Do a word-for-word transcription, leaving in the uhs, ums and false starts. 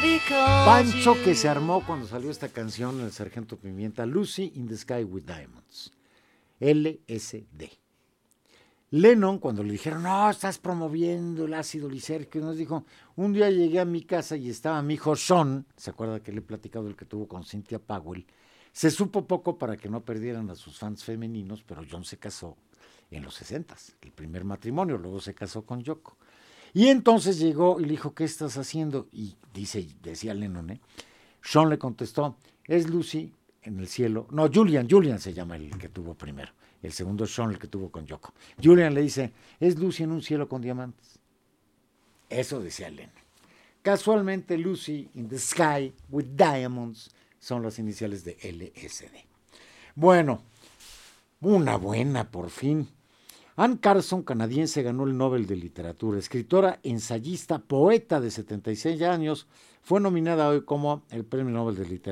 Pancho que se armó cuando salió esta canción, el Sargento Pimienta, Lucy in the Sky with Diamonds, L S D. Lennon, cuando le dijeron, no, estás promoviendo el ácido lisérgico, nos dijo, un día llegué a mi casa y estaba mi hijo Sean, ¿se acuerda que le he platicado el que tuvo con Cynthia Powell? Se supo poco para que no perdieran a sus fans femeninos, pero John se casó en los sesentas, el primer matrimonio, luego se casó con Yoko. Y entonces llegó y le dijo, ¿qué estás haciendo? Y dice, decía Lennon, ¿eh? Sean le contestó, es Lucy en el cielo. No, Julian, Julian se llama el que tuvo primero. El segundo es Sean, el que tuvo con Yoko. Julian le dice, es Lucy en un cielo con diamantes. Eso decía Lennon. Casualmente, Lucy in the Sky with Diamonds son las iniciales de L S D. Bueno, una buena por fin. Anne Carson, canadiense, ganó el Nobel de Literatura. Escritora, ensayista, poeta de setenta y seis años, fue nominada hoy como el Premio Nobel de Literatura.